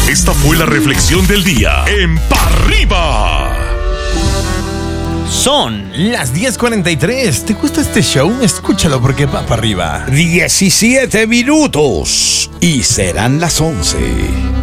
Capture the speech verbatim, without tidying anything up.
Esta fue la reflexión del día en Pa' Arriba. Son las diez cuarenta y tres. ¿Te gusta este show? Escúchalo porque va para arriba. diecisiete minutos y serán las once.